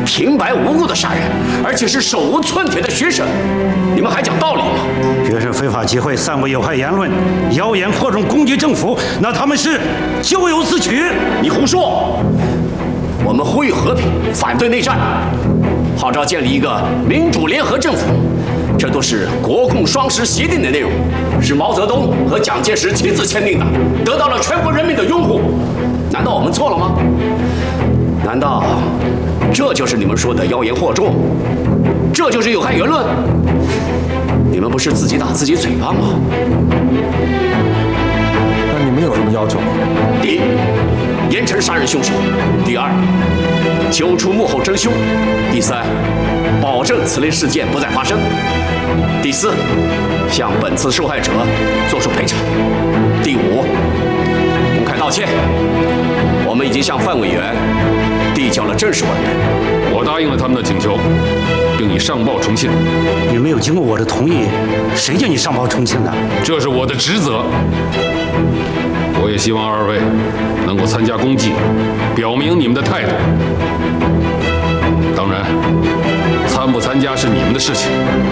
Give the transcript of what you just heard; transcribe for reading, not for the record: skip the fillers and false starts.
平白无故的杀人，而且是手无寸铁的学生，你们还讲道理吗？ 学生非法集会、散布有害言论、谣言惑众攻击政府，那他们是咎由自取。 你胡说！我们呼吁和平，反对内战，号召建立一个民主联合政府，这都是国共双十协定的内容，是毛泽东和蒋介石亲自签订的，得到了全国人民的拥护。难道我们错了吗？难道这就是你们说的妖言惑众？这就是有害言论？你们不是自己打自己嘴巴吗？ 那你们有什么要求吗？ 第一，严惩杀人凶手；第二，揪出幕后真凶；第三，保证此类事件不再发生；第四，向本次受害者作出赔偿；第五，公开道歉。我们已经向范委员递交了正式文本。 我答应了他们的请求，并已上报重庆。 你没有经过我的同意，谁叫你上报重庆的？ 这是我的职责。我也希望二位能够参加公祭，表明你们的态度。当然，参不参加是你们的事情。